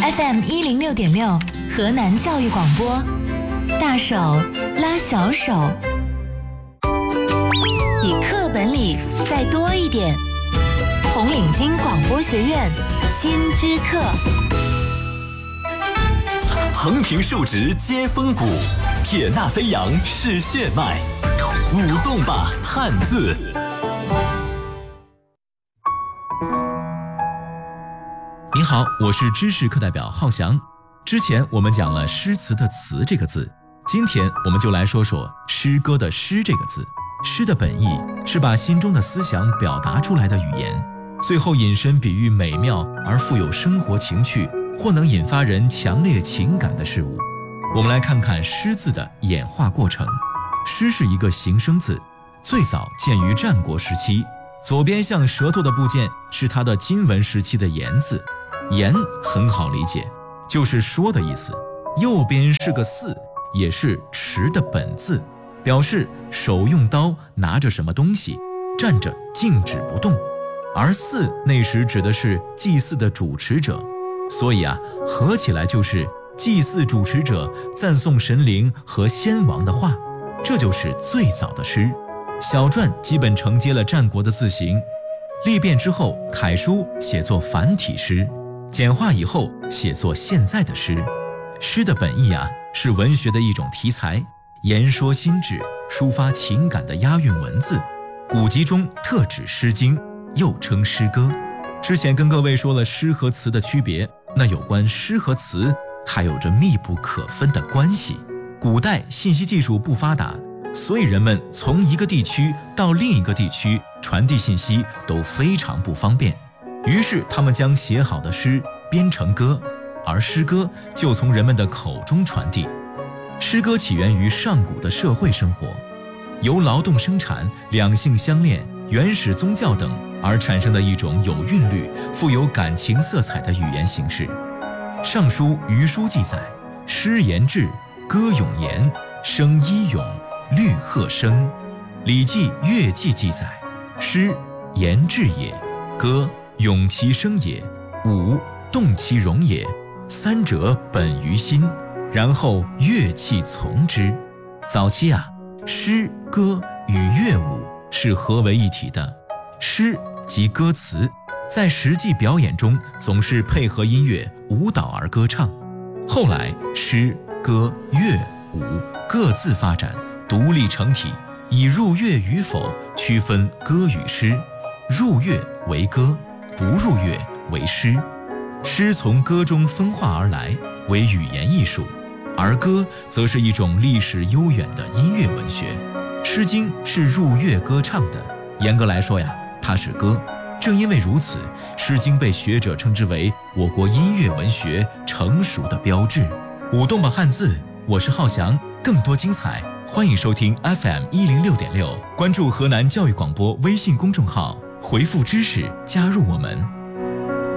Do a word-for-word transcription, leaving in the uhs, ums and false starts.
F M 一零六点六，河南教育广播，大手拉小手，比课本里再多一点。红领巾广播学院新知课。 横平竖直接风骨，铁纳飞扬是血脉，舞动吧汉字。 您好，我是知识课代表浩翔。之前我们讲了诗词的词这个字，今天我们就来说说诗歌的诗这个字。诗的本意是把心中的思想表达出来的语言，最后引申比喻美妙而富有生活情趣，或能引发人强烈情感的事物。我们来看看诗字的演化过程。诗是一个形声字，最早见于战国时期，左边像舌头的部件是它的金文时期的言字，言很好理解，就是说的意思。右边是个巳，也是持的本字，表示手用刀拿着什么东西，站着静止不动。而巳那时指的是祭祀的主持者，所以啊，合起来就是祭祀主持者赞颂神灵和先王的话，这就是最早的诗。小篆基本承接了战国的字形，历变之后，楷书写作繁体诗，简化以后写作现在的诗。诗的本意啊，是文学的一种题材，言说心志、抒发情感的押韵文字。古籍中特指《诗经》，又称诗歌。之前跟各位说了诗和词的区别，那有关诗和词还有着密不可分的关系。古代信息技术不发达，所以人们从一个地区到另一个地区传递信息都非常不方便，于是他们将写好的诗编成歌，而诗歌就从人们的口中传递。诗歌起源于上古的社会生活，由劳动生产、两性相恋、原始宗教等而产生的一种有韵律、富有感情色彩的语言形式。《尚书·虞书》记载：诗言志，歌咏言，声依咏，律和声。《礼记·乐记》记载：诗言志也，歌咏其声也，舞动其容也，三者本于心，然后乐器从之。早期啊，诗歌与乐舞是合为一体的，诗即歌词，在实际表演中总是配合音乐舞蹈而歌唱。后来诗歌乐舞各自发展，独立成体，以入乐与否区分歌与诗，入乐为歌，不入乐为诗。诗从歌中分化而来，为语言艺术，而歌则是一种历史悠远的音乐文学。《诗经》是入乐歌唱的，严格来说呀，它是歌。正因为如此，《诗经》被学者称之为我国音乐文学成熟的标志。舞动吧汉字，我是浩翔，更多精彩欢迎收听 F M 一零六点六，关注河南教育广播微信公众号，回复知识加入我们。